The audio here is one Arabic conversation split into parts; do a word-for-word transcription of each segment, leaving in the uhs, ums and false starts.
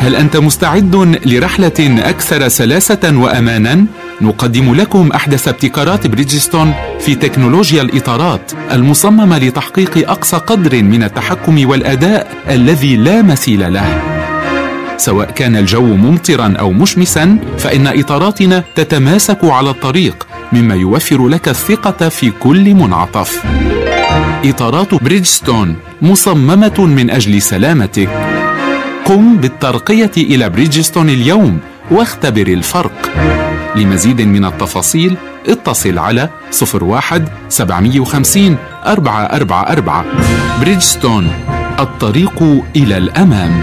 هل أنت مستعد لرحلة أكثر سلاسة وأمانا؟ نقدم لكم أحدث ابتكارات بريدجستون في تكنولوجيا الإطارات المصممة لتحقيق أقصى قدر من التحكم والأداء الذي لا مثيل له. سواء كان الجو ممطرا أو مشمسا، فإن إطاراتنا تتماسك على الطريق، مما يوفر لك الثقة في كل منعطف. إطارات بريدجستون مصممة من أجل سلامتك. قم بالترقية إلى بريدجستون اليوم واختبر الفرق. لمزيد من التفاصيل اتصل على صفر واحد سبعمية وخمسين أربعة أربعة أربعة. بريدجستون، الطريق إلى الأمام.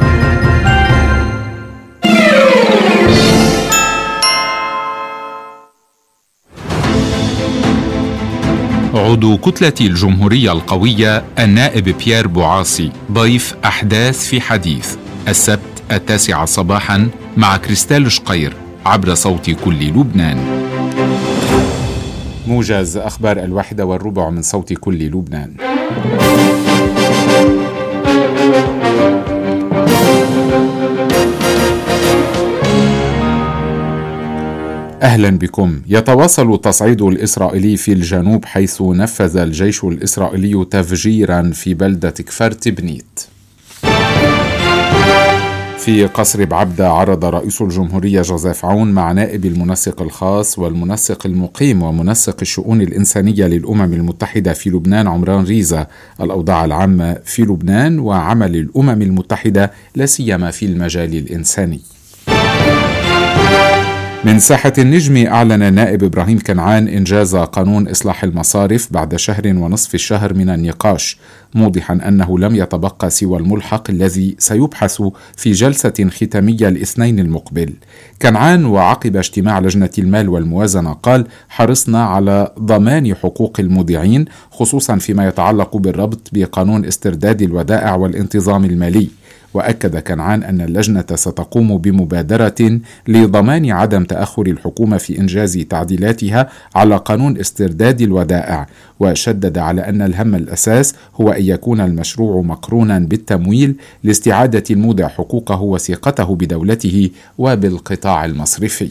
عضو كتلة الجمهورية القوية النائب بيير بوعاصي ضيف أحداث في حديث السبت التاسعة صباحا مع كريستال شقير عبر صوت كل لبنان. موجز أخبار الواحدة والربع من صوت كل لبنان. أهلا بكم. يتواصل التصعيد الإسرائيلي في الجنوب، حيث نفذ الجيش الإسرائيلي تفجيرا في بلدة كفر تبنيت. في قصر بعبدة عرض رئيس الجمهورية جوزيف عون مع نائب المنسق الخاص والمنسق المقيم ومنسق الشؤون الإنسانية للأمم المتحدة في لبنان عمران ريزا الأوضاع العامة في لبنان وعمل الأمم المتحدة لا سيما في المجال الإنساني. من ساحة النجم، أعلن النائب إبراهيم كنعان إنجاز قانون إصلاح المصارف بعد شهر ونصف الشهر من النقاش، موضحا أنه لم يتبقى سوى الملحق الذي سيبحث في جلسة ختامية الاثنين المقبل. كنعان وعقب اجتماع لجنة المال والموازنة قال: حرصنا على ضمان حقوق المودعين، خصوصا فيما يتعلق بالربط بقانون استرداد الودائع والانتظام المالي. وأكد كنعان أن اللجنة ستقوم بمبادرة لضمان عدم تأخر الحكومة في إنجاز تعديلاتها على قانون استرداد الودائع، وشدد على أن الهم الأساس هو أن يكون المشروع مقرونا بالتمويل لاستعادة المودع حقوقه وثقته بدولته وبالقطاع المصرفي.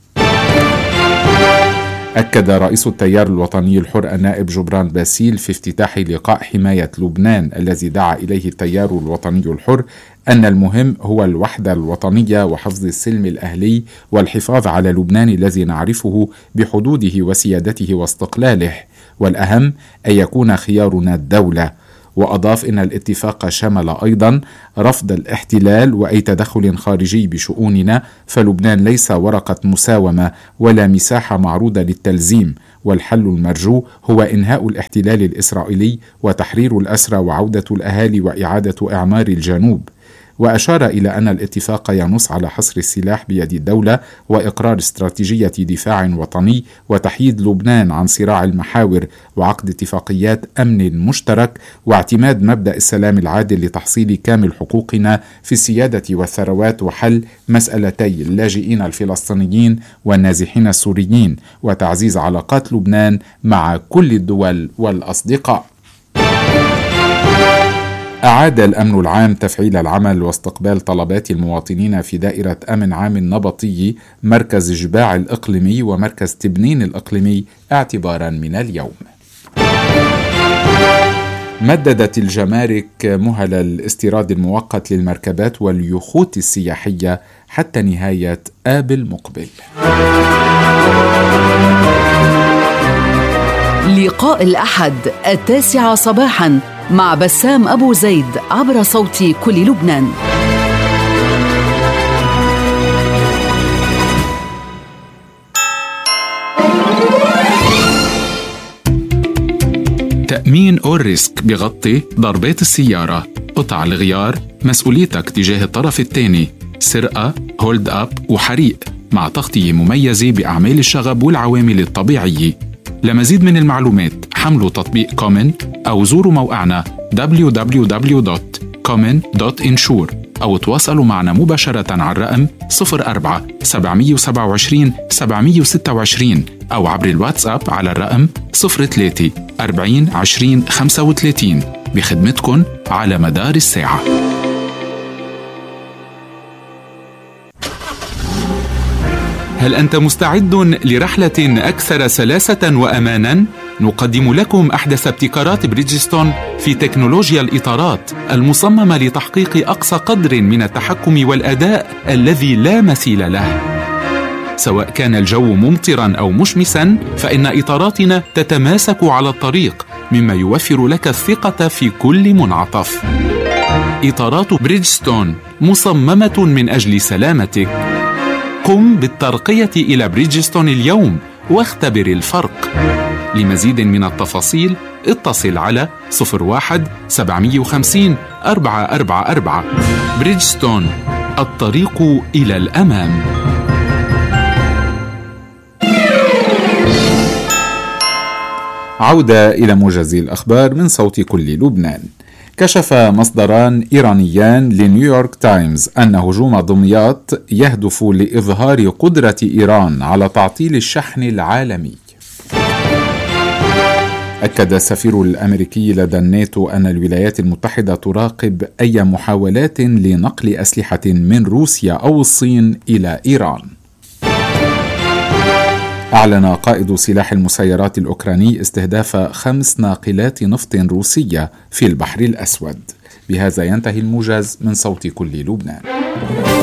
أكد رئيس التيار الوطني الحر النائب جبران باسيل في افتتاح لقاء حماية لبنان الذي دعا إليه التيار الوطني الحر أن المهم هو الوحدة الوطنية وحفظ السلم الأهلي والحفاظ على لبنان الذي نعرفه بحدوده وسيادته واستقلاله، والأهم أن يكون خيارنا الدولة. وأضاف إن الاتفاق شمل أيضا رفض الاحتلال وأي تدخل خارجي بشؤوننا، فلبنان ليس ورقة مساومة ولا مساحة معروضة للتلزيم، والحل المرجو هو إنهاء الاحتلال الإسرائيلي وتحرير الأسرى وعودة الأهالي وإعادة إعمار الجنوب. وأشار إلى أن الاتفاق ينص على حصر السلاح بيد الدولة وإقرار استراتيجية دفاع وطني وتحييد لبنان عن صراع المحاور وعقد اتفاقيات أمن مشترك واعتماد مبدأ السلام العادل لتحصيل كامل حقوقنا في السيادة والثروات وحل مسألتي اللاجئين الفلسطينيين والنازحين السوريين وتعزيز علاقات لبنان مع كل الدول والأصدقاء. أعاد الأمن العام تفعيل العمل واستقبال طلبات المواطنين في دائرة أمن عام النبطي، مركز جباع الإقليمي ومركز تبنين الإقليمي اعتبارا من اليوم. مددت الجمارك مهل الاستيراد المؤقت للمركبات واليخوت السياحية حتى نهاية آب المقبل. لقاء الأحد التاسعة صباحا مع بسام أبو زيد عبر صوت كل لبنان. تأمين أول ريسك بغطي ضربات السيارة، قطع الغيار، مسؤوليتك تجاه الطرف الثاني، سرقة، هولد أب وحريق، مع تغطية مميزة بأعمال الشغب والعوامل الطبيعية. لمزيد من المعلومات حملوا تطبيق كومن أو زوروا موقعنا دبليو دبليو دبليو دوت كومن دوت إنشور أو تواصلوا معنا مباشرة على الرقم صفر أربعة سبعمية وسبعة وعشرين سبعمية وستة وعشرين أو عبر الواتساب على الرقم صفر ثلاثة أربعين عشرين خمسة وثلاثين بخدمتكم على مدار الساعة. هل أنت مستعد لرحلة أكثر سلاسة وأمانا؟ نقدم لكم أحدث ابتكارات بريدجستون في تكنولوجيا الإطارات المصممة لتحقيق أقصى قدر من التحكم والأداء الذي لا مثيل له. سواء كان الجو ممطرا أو مشمسا، فإن إطاراتنا تتماسك على الطريق، مما يوفر لك الثقة في كل منعطف. إطارات بريدجستون مصممة من أجل سلامتك. قم بالترقية إلى بريدجستون اليوم واختبر الفرق. لمزيد من التفاصيل اتصل على صفر واحد سبعمائة وخمسين أربعة أربعة أربعة. بريدجستون، الطريق إلى الأمام. عودة إلى موجز الأخبار من صوت كل لبنان. كشف مصدران إيرانيان لنيويورك تايمز أن هجوم دمياط يهدف لإظهار قدرة إيران على تعطيل الشحن العالمي. أكد السفير الأمريكي لدى الناتو أن الولايات المتحدة تراقب أي محاولات لنقل أسلحة من روسيا أو الصين إلى إيران. أعلن قائد سلاح المسيرات الأوكراني استهداف خمس ناقلات نفط روسية في البحر الأسود. بهذا ينتهي الموجز من صوت كل لبنان.